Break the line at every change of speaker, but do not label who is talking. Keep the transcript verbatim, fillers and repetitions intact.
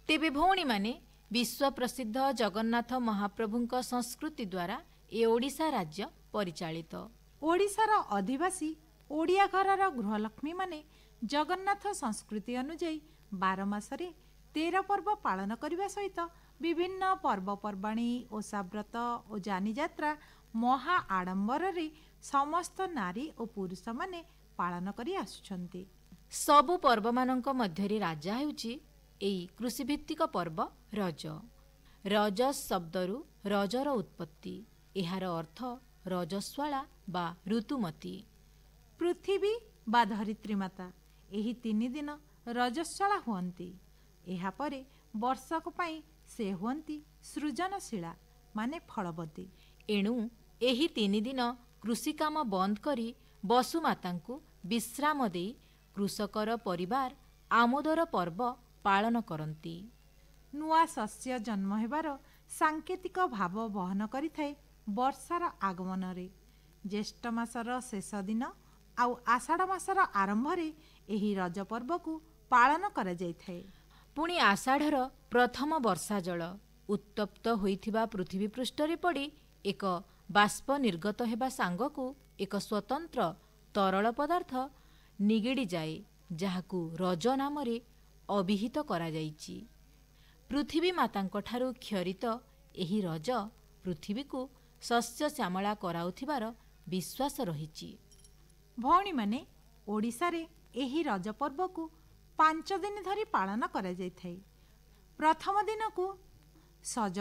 तेबे भौणी माने विश्व प्रसिद्ध जगन्नाथ महाप्रभुंक संस्कृति द्वारा ए ओडिशा राज्य परिचालित।
ओडिशार अधिवासी ओडिया घरर गृहलक्ष्मी माने जगन्नाथ संस्कृति अनुଯାयी बार मासरे तेर पर्व पालन करने सहित विभिन्न पर्वपर्वाणी ओषाव्रत और जानी जात्रा महा आडंबर रे समस्त नारी और पुरुष माने पालन करी आसुछन्ति।
सबु पर्व मानक मध्यरे राजा हेउची एई कृषिभित्तिक पर्व रज। रज शब्दरु रजर उत्पत्ति, एहार अर्थ रजस्वाला बा ऋतुमती।
पृथ्वी बा धरित्री माता एही तीन दिन रजस्वाला हुअन्ति। एहा परे वर्षक पई से हुअन्ति सृजनशीला माने फलवती।
एणु एही तीन दिन कृषि काम बंद करी बसुमातांकु विश्राम देई कृषकर परिवार आमोदर पर्व पालन करती।
नुआ शस्य जन्म हेबार सांकेतिक भाव बहन करिथाए वर्षार आगमन रे। ज्येष्ठ मासर शेष दिन आउ आषाढ़ मासर आरंभ रे एही रज पर्व को पालन करा जायथाए।
पुणी आषाढ़र प्रथम वर्षा जल उत्तप्त होइथिबा पृथ्वी पृष्ठरे पड़ी एक बाष्प निर्गत हेबा सांगकु एक स्वतंत्र तरल पदार्थ निगिड़ी जाए, जाहाकु रज नामरे अभिहित करा जाइछि। पृथ्वी मातांक ठारु क्षरित एही रज पृथ्वी को शस्य श्यामला कराउथिबार विश्वास रहिछि।
भौणी माने ओडिशा रे एही रज पर्व को पांच दिन धरी पालन करा जायथाए। प्रथम दिन को सज